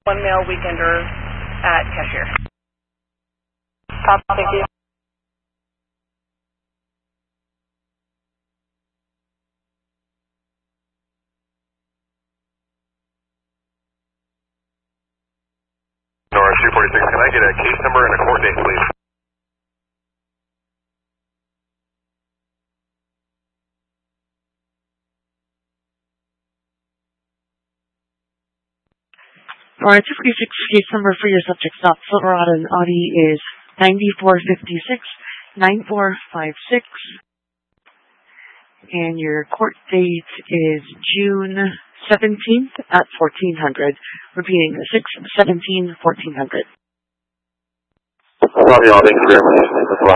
One male weekender at cashier. Thank you. Nora 246, can I get a case number and a court date, please? Alright, 246 case number for your subject stop, Silverado and Audi is 9456-9456. And your court date is June 17th at 1400. Repeating, the 6th, 17, 1400. Love you all. Thank you very much.